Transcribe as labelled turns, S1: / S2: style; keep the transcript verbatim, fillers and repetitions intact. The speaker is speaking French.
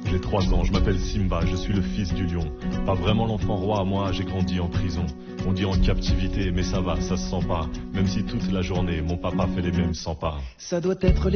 S1: J'ai trois ans, je m'appelle Simba, je suis le fils du lion. Pas vraiment l'enfant roi, moi j'ai grandi en prison. On dit en captivité, mais ça va, ça se sent pas. Même si toute la journée, mon papa fait les mêmes cent pas.
S2: Ça doit être les